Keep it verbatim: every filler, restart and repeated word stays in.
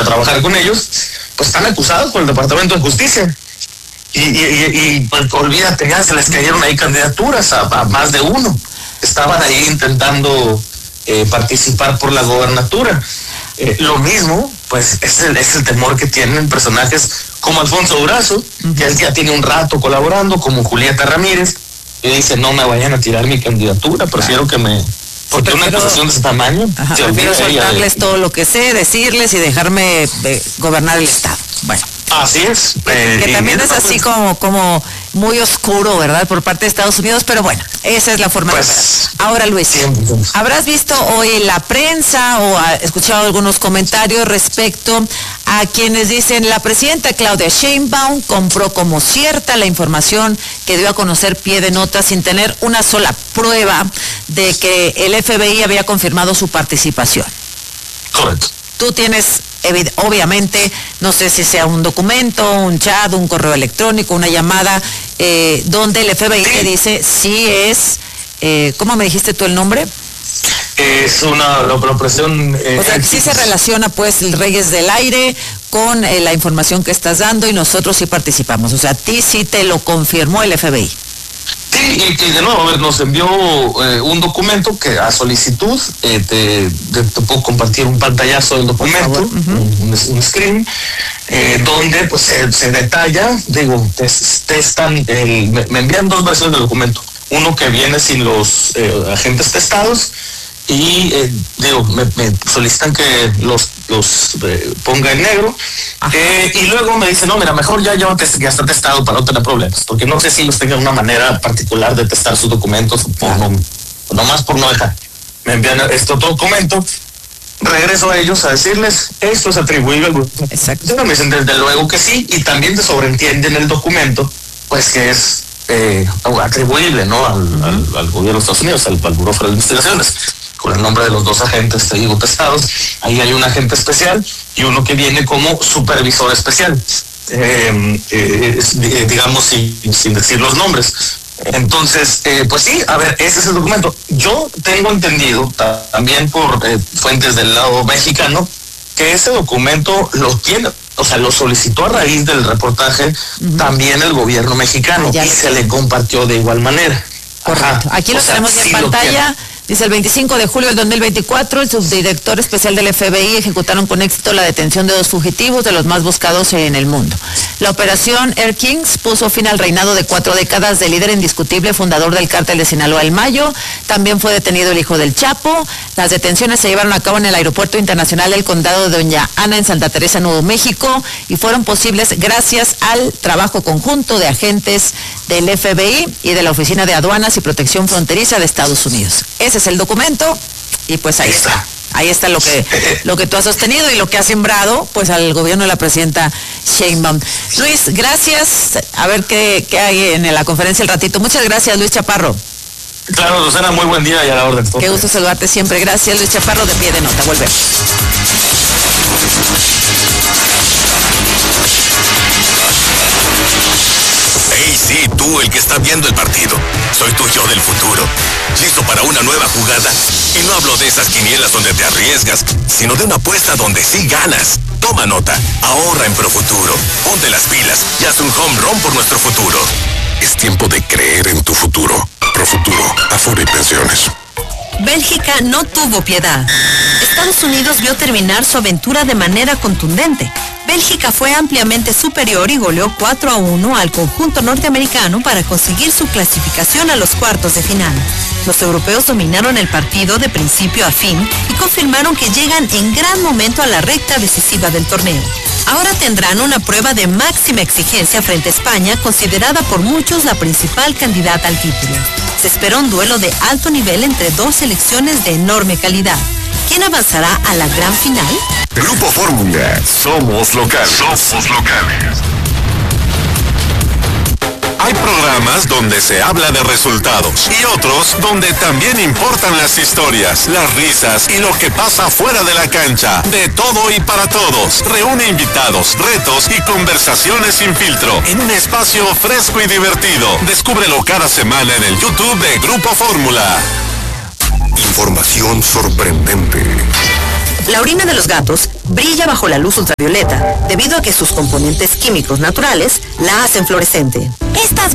trabajar con ellos, pues están acusados por el Departamento de Justicia. Y, y, y, y pues, olvídate, ya se les cayeron ahí candidaturas a, a más de uno. Estaban ahí intentando eh, participar por la gobernatura. Eh, lo mismo, pues, es el, es el temor que tienen personajes como Alfonso Durazo, uh-huh. que él ya tiene un rato colaborando, como Julieta Ramírez, y dice, no me vayan a tirar mi candidatura, prefiero que me... Porque sí, prefiero, una acusación de ese tamaño... Ajá, prefiero soltarles de... todo lo que sé, decirles y dejarme eh, gobernar el Estado. Bueno. Así es. Eh, que también es así como, como muy oscuro, ¿verdad? Por parte de Estados Unidos, pero bueno, esa es la forma pues, de operar. Ahora, Luis, ¿habrás visto hoy en la prensa o ha escuchado algunos comentarios respecto a quienes dicen la presidenta Claudia Sheinbaum compró como cierta la información que dio a conocer Pie de Nota sin tener una sola prueba de que el F B I había confirmado su participación? Correcto. Tú tienes, obviamente, no sé si sea un documento, un chat, un correo electrónico, una llamada, eh, donde el F B I te dice si es, eh, ¿cómo me dijiste tú el nombre? Es una la operación... Eh, o sea, que sí se relaciona, pues, el Reyes del Aire con eh, la información que estás dando y nosotros sí participamos. O sea, a ti sí te lo confirmó el F B I. Sí, y que de nuevo, a ver, nos envió eh, un documento que a solicitud, eh, te, te, te puedo compartir un pantallazo del documento, uh-huh. un, un screen, eh, donde pues se, se detalla, digo, te, te están, el, me, me envían dos versiones del documento, uno que viene sin los eh, agentes testados, y eh, digo, me, me solicitan que los, los eh, ponga en negro, eh, y luego me dicen, no, mira, mejor ya, ya, ya está testado para no tener problemas, porque no sé si ellos tengan una manera particular de testar sus documentos, o por no, nomás por no dejar. Me envían este otro documento, regreso a ellos a decirles, esto es atribuible al grupo. Exacto. Me dicen desde luego que sí, y también se sobreentiende en el documento, pues que es eh, atribuible, ¿no? Al, uh-huh. al, al gobierno de Estados Unidos, al, al Buró Federal de Investigaciones, con el nombre de los dos agentes, te digo, testados. Ahí hay un agente especial y uno que viene como supervisor especial, eh, eh, digamos, sin, sin decir los nombres. Entonces, eh, pues sí, a ver, ese es el documento. Yo tengo entendido, también por eh, fuentes del lado mexicano, que ese documento lo tiene, o sea, lo solicitó a raíz del reportaje uh-huh. también el gobierno mexicano, ah, y se le compartió de igual manera. Correcto. Aquí lo tenemos en pantalla. Dice, el veinticinco de julio del dos mil veinticuatro, el subdirector especial del F B I ejecutaron con éxito la detención de dos fugitivos de los más buscados en el mundo. La operación Air Kings puso fin al reinado de cuatro décadas del líder indiscutible fundador del cártel de Sinaloa, El Mayo. También fue detenido el hijo del Chapo. Las detenciones se llevaron a cabo en el Aeropuerto Internacional del Condado de Doña Ana en Santa Teresa, Nuevo México, y fueron posibles gracias al trabajo conjunto de agentes del F B I y de la Oficina de Aduanas y Protección Fronteriza de Estados Unidos. Ese es el documento y pues ahí está. Ahí está lo que lo que tú has sostenido y lo que has sembrado pues al gobierno de la presidenta Sheinbaum. Luis, gracias. A ver qué, qué hay en la conferencia el ratito. Muchas gracias, Luis Chaparro. Claro, Rosana, muy buen día y a la orden. Qué gusto saludarte siempre. Gracias, Luis Chaparro, de Pie de Nota. Volvemos. Hey, sí, tú, el que está viendo el partido. Soy tu yo del futuro. ¿Listo para una nueva jugada? Y no hablo de esas quinielas donde te arriesgas, sino de una apuesta donde sí ganas. Toma nota, ahorra en Profuturo. Ponte las pilas y haz un home run por nuestro futuro. Es tiempo de creer en tu futuro. Profuturo, Afore y Pensiones. Bélgica no tuvo piedad. Estados Unidos vio terminar su aventura de manera contundente. Bélgica fue ampliamente superior y goleó cuatro a uno al conjunto norteamericano para conseguir su clasificación a los cuartos de final. Los europeos dominaron el partido de principio a fin y confirmaron que llegan en gran momento a la recta decisiva del torneo. Ahora tendrán una prueba de máxima exigencia frente a España, considerada por muchos la principal candidata al título. Se espera un duelo de alto nivel entre dos selecciones de enorme calidad. ¿Quién avanzará a la gran final? Grupo Fórmula. Somos locales. Somos locales. Hay programas donde se habla de resultados y otros donde también importan las historias, las risas y lo que pasa fuera de la cancha. De todo y para todos. Reúne invitados, retos y conversaciones sin filtro en un espacio fresco y divertido. Descúbrelo cada semana en el YouTube de Grupo Fórmula. Información sorprendente. La orina de los gatos brilla bajo la luz ultravioleta debido a que sus componentes químicos naturales la hacen fluorescente. Estas